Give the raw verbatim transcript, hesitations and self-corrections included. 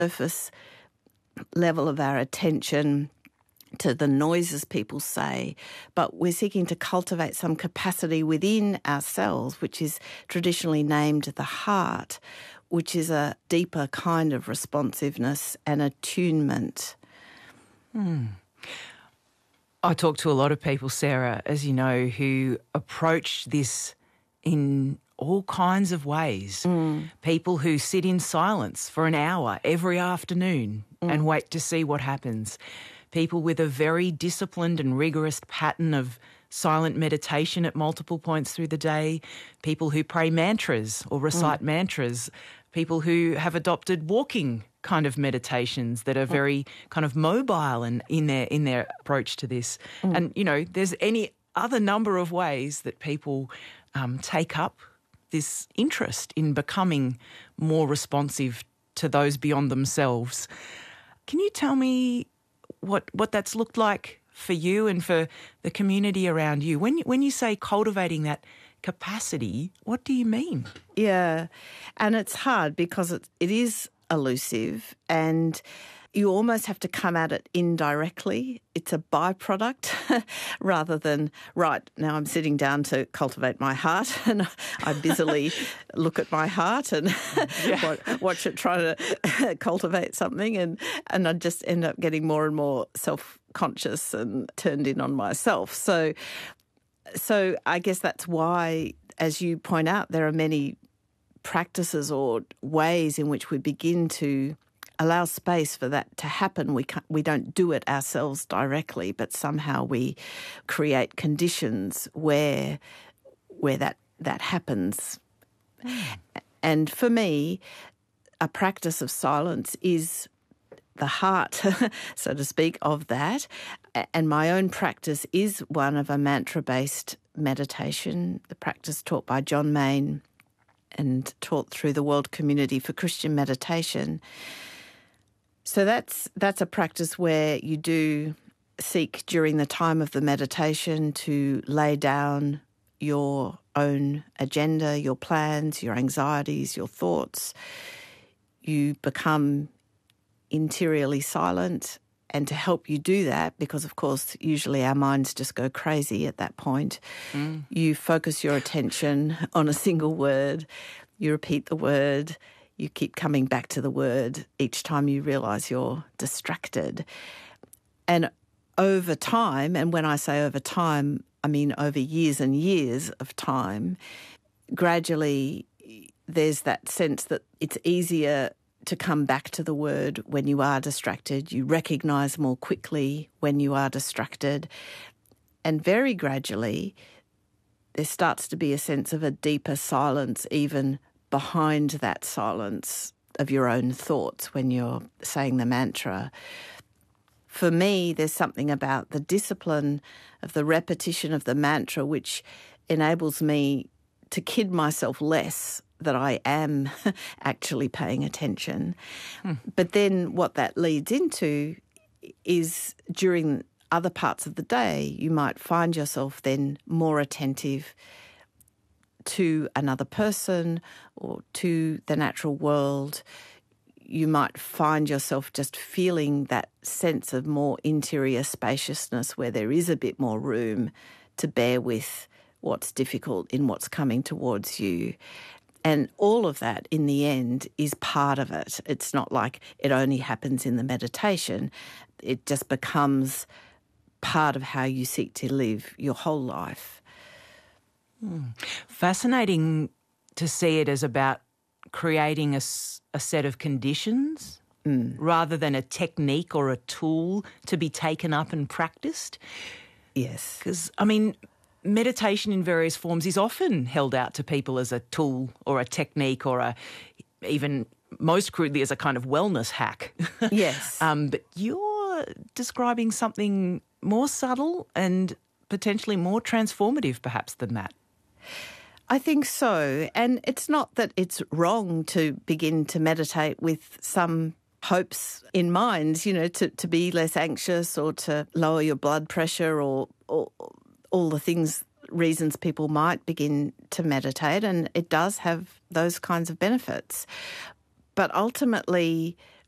surface level of our attention to the noises people say, but we're seeking to cultivate some capacity within ourselves, which is traditionally named the heart, which is a deeper kind of responsiveness and attunement. Hmm. I talk to a lot of people, Sarah, as you know, who approach this in all kinds of ways. Mm. People who sit in silence for an hour every afternoon mm. and wait to see what happens. People with a very disciplined and rigorous pattern of silent meditation at multiple points through the day. People who pray mantras or recite mm. mantras. People who have adopted walking kind of meditations that are very kind of mobile and in their in their approach to this. Mm. And, you know, there's any other number of ways that people um, take up this interest in becoming more responsive to those beyond themselves. Can you tell me what what that's looked like for you and for the community around you? When you, when you say cultivating that capacity, what do you mean? Yeah, and it's hard because it, it is elusive and you almost have to come at it indirectly. It's a byproduct rather than, right, now I'm sitting down to cultivate my heart and I busily look at my heart and yeah. watch it try to cultivate something and, and I just end up getting more and more self-conscious and turned in on myself. So, so I guess that's why, as you point out, there are many practices or ways in which we begin to allow space for that to happen. We can't, we don't do it ourselves directly, but somehow we create conditions where where that that happens. Mm. And for me, a practice of silence is the heart, so to speak, of that. And my own practice is one of a mantra-based meditation, the practice taught by John Main and taught through the World Community for Christian Meditation. So that's that's a practice where you do seek during the time of the meditation to lay down your own agenda, your plans, your anxieties, your thoughts. You become interiorly silent, and to help you do that, because of course usually our minds just go crazy at that point, mm. you focus your attention on a single word, you repeat the word, you keep coming back to the word each time you realise you're distracted. And over time, and when I say over time, I mean over years and years of time, gradually there's that sense that it's easier to come back to the word when you are distracted. You recognise more quickly when you are distracted. And very gradually there starts to be a sense of a deeper silence even behind that silence of your own thoughts when you're saying the mantra. For me, there's something about the discipline of the repetition of the mantra which enables me to kid myself less that I am actually paying attention. Hmm. But then what that leads into is during other parts of the day, you might find yourself then more attentive to another person or to the natural world. You might find yourself just feeling that sense of more interior spaciousness where there is a bit more room to bear with what's difficult in what's coming towards you. And all of that, in the end, is part of it. It's not like it only happens in the meditation. It just becomes part of how you seek to live your whole life. Mm. Fascinating to see it as about creating a, a set of conditions mm. rather than a technique or a tool to be taken up and practiced. Yes. Because, I mean, meditation in various forms is often held out to people as a tool or a technique or a, even most crudely as a kind of wellness hack. Yes. um, but you're describing something more subtle and potentially more transformative perhaps than that. I think so. And it's not that it's wrong to begin to meditate with some hopes in mind, you know, to, to be less anxious or to lower your blood pressure or, or all the things, reasons people might begin to meditate. And it does have those kinds of benefits. But ultimately,